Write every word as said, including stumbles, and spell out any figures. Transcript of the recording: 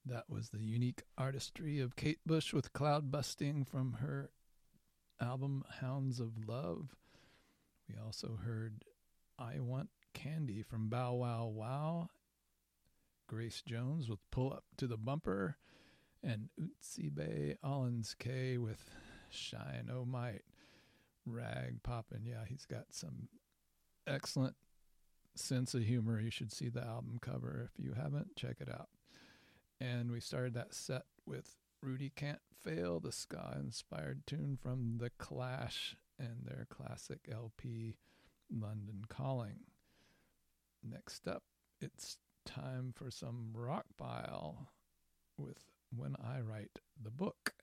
That was the unique artistry of Kate Bush with Cloud Busting from her album Hounds of Love. We also heard I Want Candy from Bow Wow Wow, Grace Jones with Pull Up to the Bumper, and Utsibe Allens K with Shine O Might. Rag poppin'. Yeah, he's got some excellent sense of humor. You should see the album cover. If you haven't, check it out. And we started that set with Rudy Can't Fail, the ska-inspired tune from The Clash and their classic L P, London Calling. Next up, it's time for some rock pile with When I Write the Book.